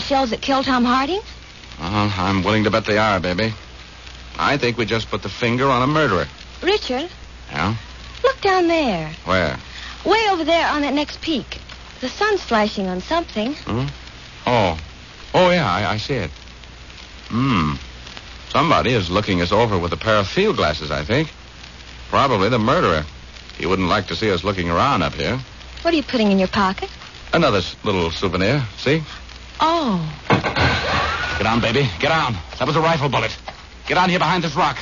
shells that killed Tom Harding? I'm willing to bet they are, baby. I think we just put the finger on a murderer. Richard? Yeah? Look down there. Where? Way over there on that next peak. The sun's flashing on something. Hmm? Oh, yeah, I see it. Somebody is looking us over with a pair of field glasses, I think. Probably the murderer. He wouldn't like to see us looking around up here. What are you putting in your pocket? Another little souvenir, see? Oh. Get down, baby. Get down. That was a rifle bullet. Get down here behind this rock.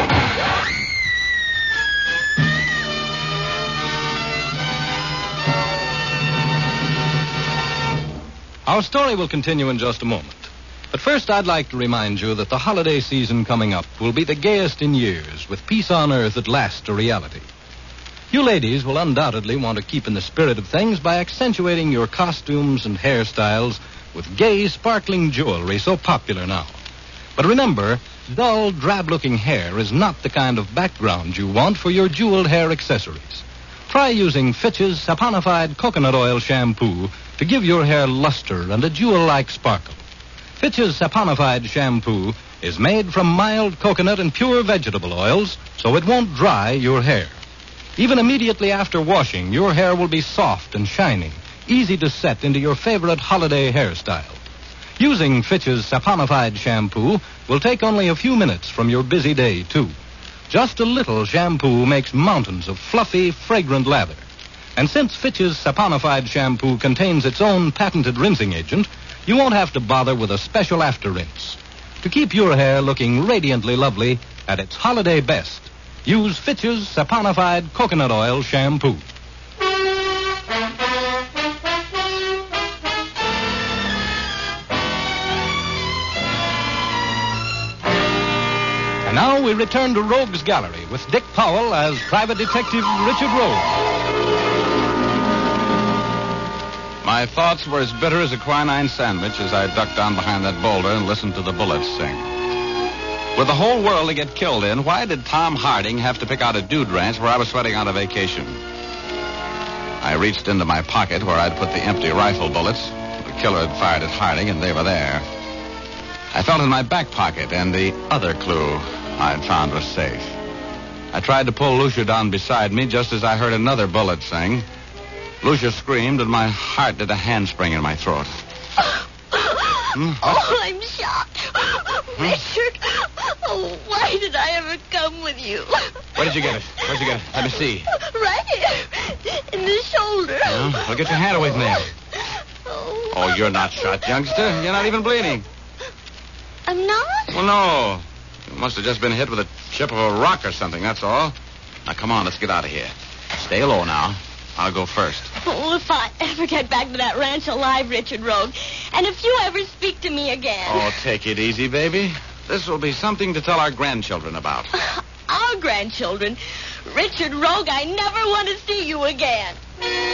Our story will continue in just a moment. But first, I'd like to remind you that the holiday season coming up will be the gayest in years, with peace on earth at last a reality. You ladies will undoubtedly want to keep in the spirit of things by accentuating your costumes and hairstyles with gay, sparkling jewelry so popular now. But remember, dull, drab-looking hair is not the kind of background you want for your jeweled hair accessories. Try using Fitch's saponified coconut oil shampoo to give your hair luster and a jewel-like sparkle. Fitch's saponified shampoo is made from mild coconut and pure vegetable oils, so it won't dry your hair. Even immediately after washing, your hair will be soft and shining, easy to set into your favorite holiday hairstyle. Using Fitch's saponified shampoo will take only a few minutes from your busy day, too. Just a little shampoo makes mountains of fluffy, fragrant lather. And since Fitch's saponified shampoo contains its own patented rinsing agent, you won't have to bother with a special after rinse. To keep your hair looking radiantly lovely at its holiday best, use Fitch's saponified coconut oil shampoo. And now we return to Rogue's Gallery with Dick Powell as Private Detective Richard Rogue. My thoughts were as bitter as a quinine sandwich as I ducked down behind that boulder and listened to the bullets sing. With the whole world to get killed in, why did Tom Harding have to pick out a dude ranch where I was sweating out a vacation? I reached into my pocket where I'd put the empty rifle bullets. The killer had fired at Harding, and they were there. I felt in my back pocket, and the other clue I'd found was safe. I tried to pull Lucia down beside me just as I heard another bullet sing. Lucia screamed, and my heart did a handspring in my throat. Oh, I'm shocked. Richard, oh, why did I ever come with you? Where did you get it? Where'd you get it? Let me see. Right here, in the shoulder. Well, get your hand away from there. Oh, you're not shot, youngster. You're not even bleeding. I'm not? Well, no. You must have just been hit with a chip of a rock or something, that's all. Now, come on, let's get out of here. Stay low now. I'll go first. Oh, if I ever get back to that ranch alive, Richard Rogue, and if you ever speak to me again... Oh, take it easy, baby. This will be something to tell our grandchildren about. Our grandchildren? Richard Rogue, I never want to see you again.